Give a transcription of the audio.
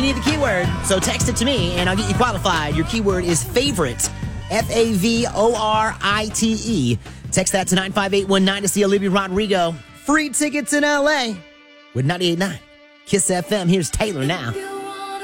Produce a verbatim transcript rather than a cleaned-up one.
need the keyword, so text it to me, and I'll get you qualified. Your keyword is favorite, F A V O R I T E. Text that to nine five eight one nine to see Olivia Rodrigo. Free tickets in L A with ninety-eight point nine Kiss F M. Here's Taylor now.